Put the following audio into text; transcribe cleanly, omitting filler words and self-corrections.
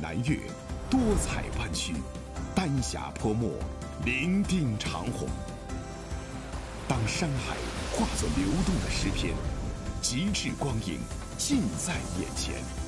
南岳，多彩弯曲，丹霞泼墨，伶仃长虹。当山海化作流动的诗篇，极致光影尽在眼前。